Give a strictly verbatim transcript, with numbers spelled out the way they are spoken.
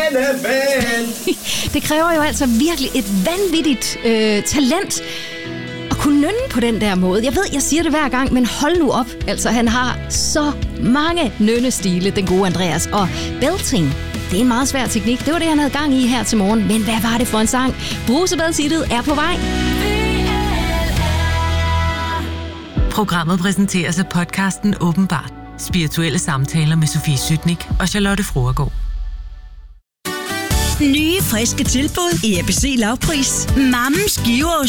elefant. Det kræver jo altså virkelig et vanvittigt øh, talent at kunne nynne på den der måde. Jeg ved, jeg siger det hver gang, men hold nu op. Altså, han har så mange nynnestile, den gode Andreas. Og belting, det er en meget svær teknik. Det var det, han havde gang i her til morgen. Men hvad var det for en sang? Brusebadshittet er på vej. Programmet præsenteres af podcasten Åbenbart. Spirituelle samtaler med Sofie Sytnik og Charlotte Fruergaard. Nye, friske tilbud i A B C Lavpris. Mammens giver